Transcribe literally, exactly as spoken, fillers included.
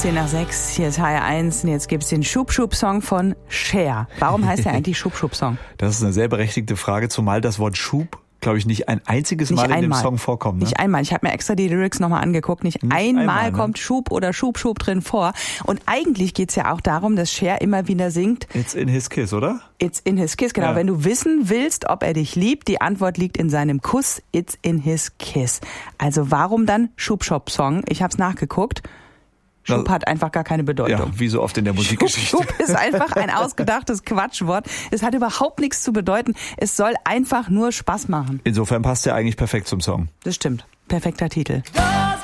zehn nach sechs, hier ist H R eins und jetzt gibt's den Schub-Schub-Song von Cher. Warum heißt der eigentlich Schub-Schub-Song? Das ist eine sehr berechtigte Frage, zumal das Wort Schub, glaube ich, nicht ein einziges Mal nicht in einmal. dem Song vorkommt. Ne? Nicht einmal. Ich habe mir extra die Lyrics nochmal angeguckt. Nicht, nicht einmal, einmal ne? kommt Schub oder Schub-Schub drin vor. Und eigentlich geht's ja auch darum, dass Cher immer wieder singt. It's in his kiss, oder? It's in his kiss, genau. Ja. Wenn du wissen willst, ob er dich liebt, die Antwort liegt in seinem Kuss. It's in his kiss. Also warum dann Schub-Schub-Song? Ich habe es nachgeguckt. Schub hat einfach gar keine Bedeutung. Ja, wie so oft in der Musikgeschichte. Schub, Schub ist einfach ein ausgedachtes Quatschwort. Es hat überhaupt nichts zu bedeuten. Es soll einfach nur Spaß machen. Insofern passt er eigentlich perfekt zum Song. Das stimmt. Perfekter Titel.